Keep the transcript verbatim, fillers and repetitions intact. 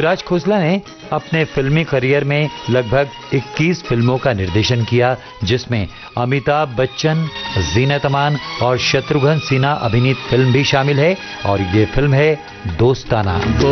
पृथ्वीराज खोसला ने अपने फिल्मी करियर में लगभग इक्कीस फिल्मों का निर्देशन किया, जिसमें अमिताभ बच्चन, जीनत अमान और शत्रुघ्न सिन्हा अभिनीत फिल्म भी शामिल है और ये फिल्म है दोस्ताना।